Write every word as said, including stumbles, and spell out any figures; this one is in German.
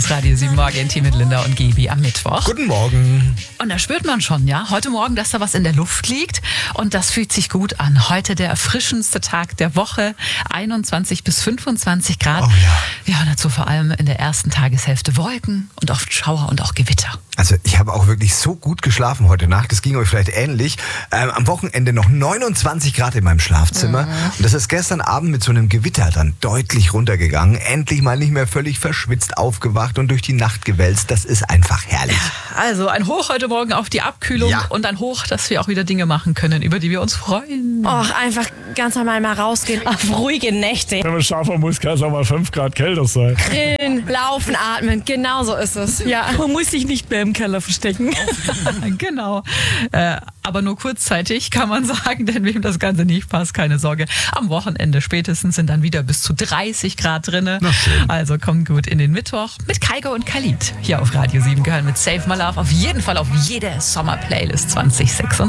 Radio sieben Morgen Team mit Linda und Gibi am Mittwoch. Guten Morgen. Und da spürt man schon, ja, heute Morgen, dass da was in der Luft liegt. Und das fühlt sich gut an. Heute der erfrischendste Tag der Woche. einundzwanzig bis fünfundzwanzig Grad. Oh ja. Ja, und dazu vor allem in der ersten Tageshälfte Wolken und oft Schauer und auch Gewitter. Also ich habe auch wirklich so gut geschlafen heute Nacht. Das ging euch vielleicht ähnlich. Ähm, am Wochenende noch neunundzwanzig Grad in meinem Schlafzimmer. Mhm. Und das ist gestern Abend mit so einem Gewitter dann deutlich runtergegangen. Endlich mal nicht mehr völlig verschwitzt aufgewacht und durch die Nacht gewälzt. Das ist einfach herrlich. Also ein Hoch heute Morgen auf die Abkühlung Ja. und ein Hoch, dass wir auch wieder Dinge machen können, über die wir uns freuen. Och, einfach ganz normal mal rausgehen auf ruhige Nächte. Wenn man schaffen muss, kann es auch mal fünf Grad kälter sein. Grillen, laufen, atmen, genau so ist es. Ja, man muss sich nicht mehr im Keller verstecken. Genau. Äh, aber nur kurzzeitig kann man sagen, denn wem das Ganze nicht passt, keine Sorge. Am Wochenende spätestens sind dann wieder bis zu dreißig Grad drinne. Na schön. Also kommt gut in den Mittwoch mit Kaigo und Khalid. Hier auf Radio sieben gehören mit Save My Love auf jeden Fall auf jede Sommer-Playlist zwanzig sechsundzwanzig.